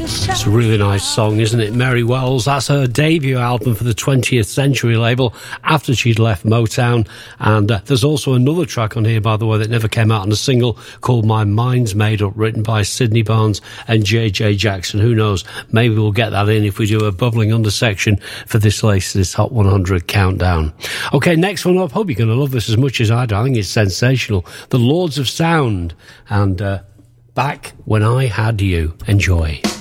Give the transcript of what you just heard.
It's a really nice song, isn't it? Mary Wells, that's her debut album for the 20th Century label after she'd left Motown. And there's also another track on here, by the way, that never came out on a single called My Mind's Made Up, written by Sidney Barnes and J.J. Jackson. Who knows? Maybe we'll get that in if we do a bubbling under section for this latest Hot 100 countdown. Okay, next one up. Hope you're going to love this as much as I do. I think it's sensational. The Lords of Sound and Back When I Had You. Enjoy.